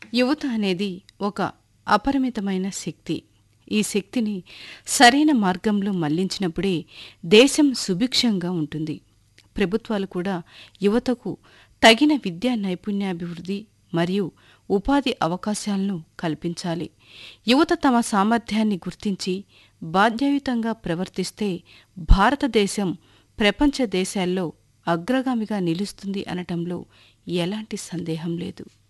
యువత అనేది ఒక అపరిమితమైన శక్తి. ఈ శక్తిని సరైన మార్గంలో మళ్లించినప్పుడే దేశం సుభిక్షంగా ఉంటుంది. ప్రభుత్వాలు కూడా యువతకు తగిన విద్యా నైపుణ్యాభివృద్ధి మరియు ఉపాధి అవకాశాలను కల్పించాలి. యువత తమ సామర్థ్యాన్ని గుర్తించి బాధ్యయుతంగా ప్రవర్తిస్తే భారతదేశం ప్రపంచ దేశాల్లో అగ్రగామిగా నిలుస్తుంది అనటంలో ఎలాంటి సందేహం లేదు.